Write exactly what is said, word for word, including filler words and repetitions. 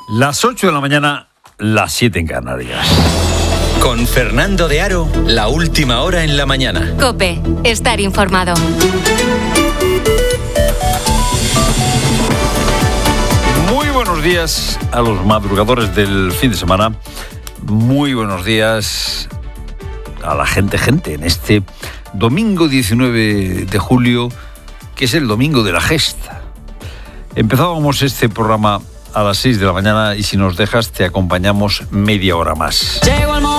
Las ocho de la mañana, las siete en Canarias. Con Fernando de Aro, la última hora en la mañana. COPE, estar informado. Muy buenos días a los madrugadores del fin de semana. Muy buenos días a la gente, gente, en este domingo diecinueve de julio, que es el domingo de la gesta. Empezábamos este programa a las seis de la mañana y si nos dejas te acompañamos media hora más.